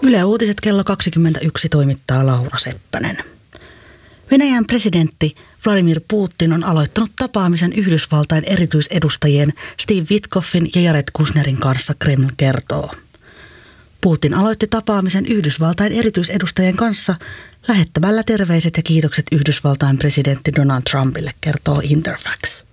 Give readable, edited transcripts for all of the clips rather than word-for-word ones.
Yle Uutiset kello 21 toimittaa Laura Seppänen. Venäjän presidentti Vladimir Putin on aloittanut tapaamisen Yhdysvaltain erityisedustajien Steve Witkoffin ja Jared Kushnerin kanssa, Kreml kertoo. Putin aloitti tapaamisen Yhdysvaltain erityisedustajien kanssa lähettämällä terveiset ja kiitokset Yhdysvaltain presidentti Donald Trumpille, kertoo Interfax.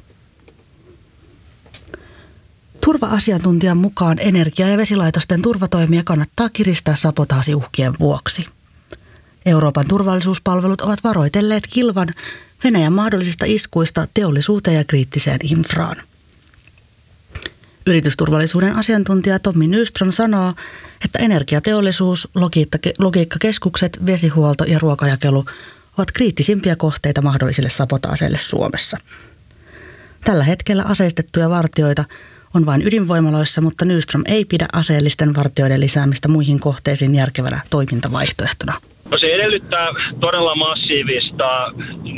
Turva-asiantuntijan mukaan energia- ja vesilaitosten turvatoimia kannattaa kiristää sabotaasiuhkien vuoksi. Euroopan turvallisuuspalvelut ovat varoitelleet kilvan Venäjän mahdollisista iskuista teollisuuteen ja kriittiseen infraan. Yritysturvallisuuden asiantuntija Tommi Nyström sanoo, että energiateollisuus, logiikkakeskukset, vesihuolto ja ruokajakelu ovat kriittisimpiä kohteita mahdollisille sabotaaseille Suomessa. Tällä hetkellä aseistettuja vartijoita on vain ydinvoimaloissa, mutta Nyström ei pidä aseellisten vartijoiden lisäämistä muihin kohteisiin järkevänä toimintavaihtoehtona. No se edellyttää todella massiivista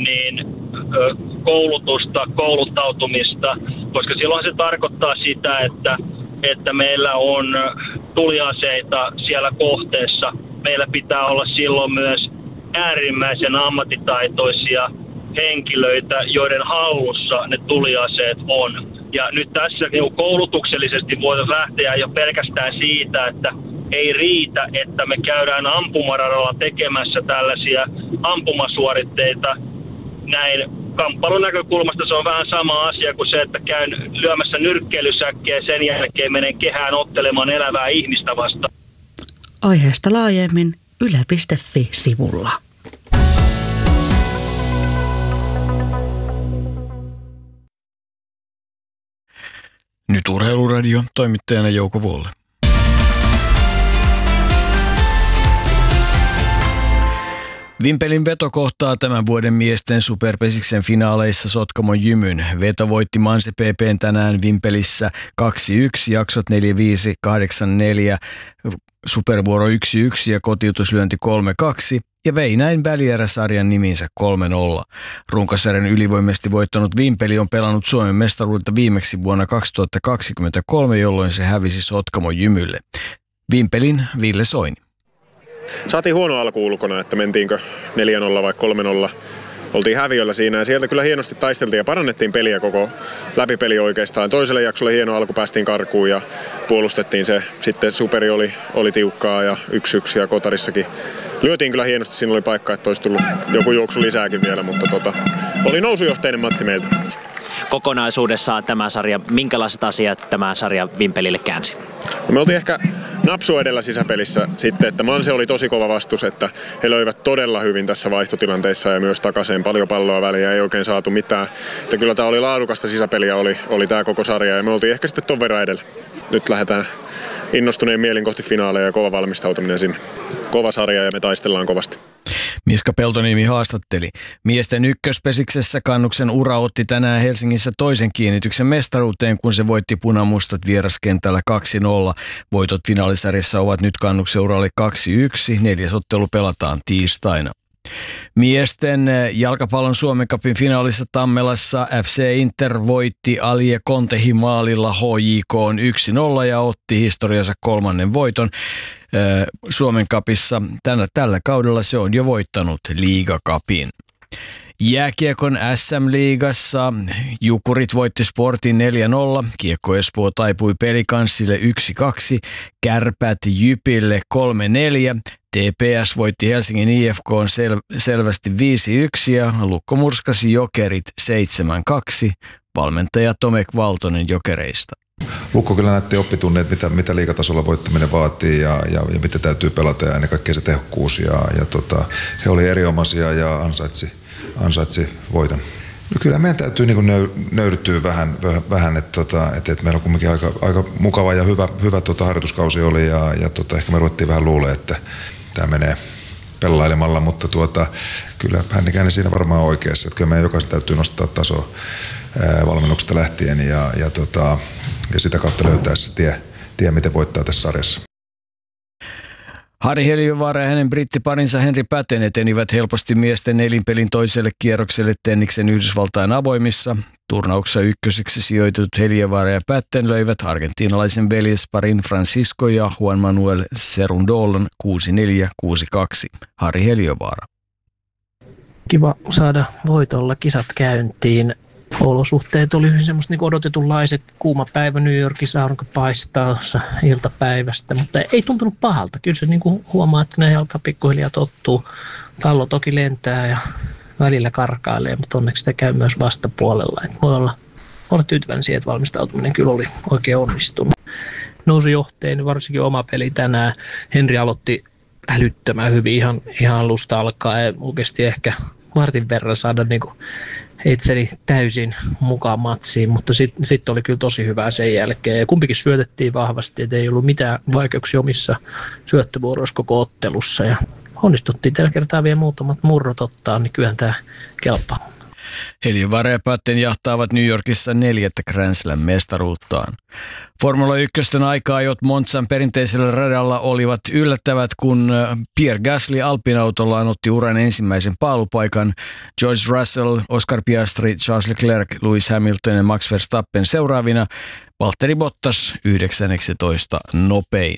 koulutusta, kouluttautumista, koska silloin se tarkoittaa sitä, että meillä on tuliaseita siellä kohteessa. Meillä pitää olla silloin myös äärimmäisen ammattitaitoisia henkilöitä, joiden hallussa ne tuliaseet on. Ja nyt tässä koulutuksellisesti voidaan lähteä jo pelkästään siitä, että ei riitä, että me käydään ampumaradalla tekemässä tällaisia ampumasuoritteita. Näin kamppailun näkökulmasta se on vähän sama asia kuin se, että käyn lyömässä nyrkkeilysäkkiä ja sen jälkeen menen kehään ottelemaan elävää ihmistä vastaan. Aiheesta laajemmin yle.fi-sivulla. Nyt Urheiluradio, toimittajana Jouko Vuolle. Vimpelin Veto kohtaa tämän vuoden miesten superpesiksen finaaleissa Sotkamon Jymyn. Veto voitti Manse PP:n tänään Vimpelissä 2-1, jaksot 4-5, 8-4, supervuoro 1-1 ja kotiutuslyönti 3-2 ja vei näin välieräsarjan niminsä 3-0. Runkosarjan ylivoimaisesti voittanut Vimpeli on pelannut Suomen mestaruutta viimeksi vuonna 2023, jolloin se hävisi Sotkamon Jymylle. Vimpelin Ville Soini. Saatiin huono alku ulkona, että mentiinkö 4-0 vai 3-0. Oltiin häviöllä siinä ja sieltä kyllä hienosti taisteltiin ja parannettiin peliä koko läpipeli oikeastaan. Toiselle jaksolle hieno alku, päästiin karkuun ja puolustettiin se. Sitten superi oli tiukkaa ja 1-1 ja kotarissakin lyötiin kyllä hienosti. Siinä oli paikka, että olisi tullut joku juoksu lisääkin vielä, mutta oli nousujohteinen matsi meiltä. Kokonaisuudessaan tämä sarja, minkälaiset asiat tämä sarja Vimpelille käänsi? Me oltiin ehkä napsu edellä sisäpelissä sitten, että Manse oli tosi kova vastus, että he löivät todella hyvin tässä vaihtotilanteessa ja myös takaisin paljon palloa väliä, ei oikein saatu mitään. Että kyllä tämä oli laadukasta sisäpeliä, oli tämä koko sarja ja me oltiin ehkä sitten ton verran edellä. Nyt lähdetään innostuneen mielin kohti finaaleja ja kova valmistautuminen sinne. Kova sarja ja me taistellaan kovasti. Miska Peltoniemi haastatteli. Miesten ykköspesiksessä Kannuksen ura otti tänään Helsingissä toisen kiinnityksen mestaruuteen, kun se voitti punamustat vieraskentällä 2-0. Voitot finaalisarjassa ovat nyt Kannuksen uralle 2-1. Neljäs ottelu pelataan tiistaina. Miesten jalkapallon Suomen Cupin finaalissa Tammelassa FC Inter voitti Alie Kontehimaalilla HJK 1-0 ja otti historiansa kolmannen voiton. Suomen Cupissa tällä kaudella se on jo voittanut Liigacupin. Jääkiekon SM-liigassa Jukurit voitti Sportin 4-0, Kiekko Espoo taipui Pelikanssille 1-2, Kärpät Jypille 3-4, TPS voitti Helsingin IFK selvästi 5-1 ja Lukko murskasi Jokerit 7-2, valmentaja Tomek Valtonen Jokereista. Lukko kyllä näytti oppitunneet, mitä liigatasolla voittaminen vaatii ja mitä täytyy pelata ja ennen kaikkea se tehokkuus. He oli erinomaisia ja ansaitsi voiton. No kyllä meidän täytyy nöyryttyä vähän että meillä on kuitenkin aika mukava ja hyvä harjoituskausi oli ja ehkä me ruvettiin vähän luulemaan, että tämä menee pelailemalla, mutta kyllä Hännikäinen siinä varmaan on oikeassa. Että kyllä meidän jokaisen täytyy nostaa tasoa valmennuksesta lähtien ja sitä kautta löytää se tie, miten voittaa tässä sarjassa. Harri Heliövaara ja hänen brittiparinsa Henri Päten etenivät helposti miesten nelinpelin toiselle kierrokselle Tenniksen Yhdysvaltain avoimissa. Turnauksessa ykköseksi sijoitut Heliövaara ja Patten löivät argentiinalaisen veljesparin Francisco ja Juan Manuel Cerundolon 6-4, 6-2. Harri Heliövaara. Kiva saada voitolla kisat käyntiin. Olosuhteet oli hyvin semmoista niin odotetunlaiset. Kuuma päivä New Yorkissa, aurinko paistaa iltapäivästä, mutta ei tuntunut pahalta. Kyllä se niin kuin huomaa, että ne alkaa pikkuhiljaa tottuu. Pallo toki lentää ja välillä karkailee, mutta onneksi sitä käy myös vastapuolella. Et voi olla tyytyväinen siihen, että valmistautuminen kyllä oli oikein onnistunut. Nousi johteen, varsinkin oma peli tänään. Henri aloitti älyttömän hyvin ihan alusta alkaen. Oikeasti ehkä vartin verran saada niin kuin itseni täysin mukaan matsiin, mutta sitten oli kyllä tosi hyvää sen jälkeen. Ja kumpikin syötettiin vahvasti, että ei ollut mitään vaikeuksia omissa syöttövuoroissa koko ottelussa. Ja onnistuttiin tällä kertaa vielä muutamat murrot ottaa, niin kyllähän tämä kelpaa. Heliövaara ja Patten jahtaavat New Yorkissa 4. Grand Slam-mestaruuttaan. Formula 1 aika-ajot Monzan perinteisellä radalla olivat yllättävät, kun Pierre Gasly Alpine-autollaan otti uran ensimmäisen paalupaikan. George Russell, Oscar Piastri, Charles Leclerc, Lewis Hamilton ja Max Verstappen seuraavina. Valtteri Bottas 19 nopein.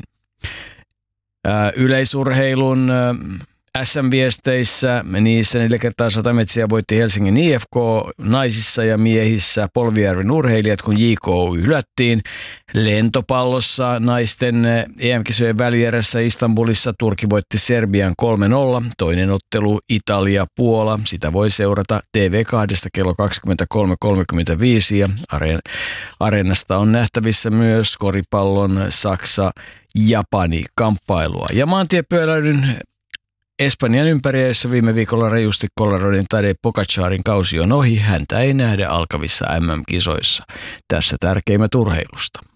Yleisurheilun SM-viesteissä niissä 4 kertaa 100 metriä voitti Helsingin IFK naisissa ja miehissä Polvijärven urheilijat, kun JKU hylättiin. Lentopallossa naisten EM-kisojen välierässä Istanbulissa Turkki voitti Serbian 3-0. Toinen ottelu Italia-Puola. Sitä voi seurata TV2 kello 23.35 ja Areenasta on nähtävissä myös koripallon Saksa-Japani-kamppailua. Ja maantiepyöräilyn Espanjan ympäriä, jossa viime viikolla rajusti kollaroiden Tadej Pogacarin kausi on ohi, häntä ei nähdä alkavissa MM-kisoissa. Tässä tärkeimmät urheilusta.